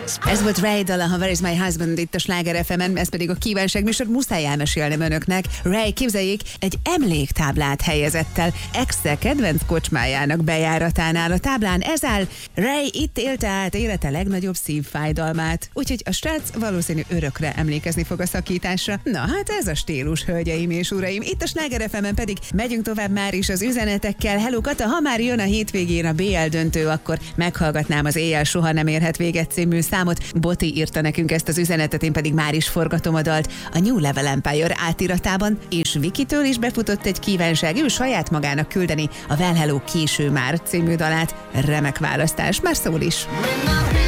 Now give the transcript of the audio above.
Ez volt Ray dala, ha Where is my husband itt a Sláger FM-en, ez pedig a kívánság műsor, muszáj elmesélnem önöknek. Ray, képzeljék, egy emléktáblát helyezett el ex-e kedvenc kocsmájának bejáratánál. A táblán ez áll: Ray itt élte át élete legnagyobb szívfájdalmát. Úgyhogy a srác valószínű örökre emlékezni fog a szakításra. Na hát ez a stílus, hölgyeim és uraim. Itt a Sláger FM-en pedig megyünk tovább már is az üzenetekkel. Hello Kata, ha már jön a hétvégén a BL döntő, akkor meghallgatnám az Éjjel soha nem érhet véget című számot. Boti írta nekünk ezt az üzenetet, én pedig már is forgatom a dalt a New Level Empire átiratában, és Vikitől is befutott egy kívánság, ő saját magának küldeni a Well Hello Késő már című dalát. Remek választás, már szól is.